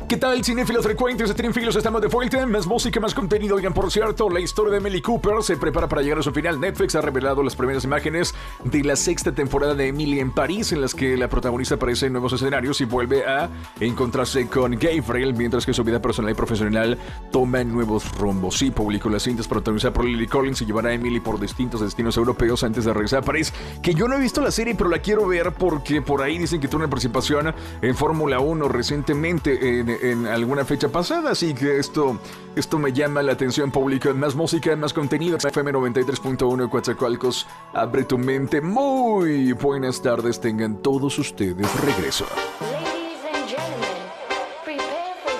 ¿Qué tal, cinéfilos frecuentes de Trinfilos? Estamos de vuelta, más música, más contenido. Oigan, por cierto, la historia de Emily Cooper se prepara para llegar a su final. Netflix ha revelado las primeras imágenes de la sexta temporada de Emily en París, en las que la protagonista aparece en nuevos escenarios y vuelve a encontrarse con Gabriel, mientras que su vida personal y profesional toman nuevos rumbos. Sí, publicó las cintas protagonizadas por Lily Collins y llevará a Emily por distintos destinos europeos antes de regresar a París, que yo no he visto la serie, pero la quiero ver porque por ahí dicen que tuvo una participación en Fórmula 1 recientemente en alguna fecha pasada, así que esto me llama la atención. Público, más música, más contenido. FM 93.1 Coatzacoalcos, abre tu mente. Muy buenas tardes tengan todos ustedes. Regreso.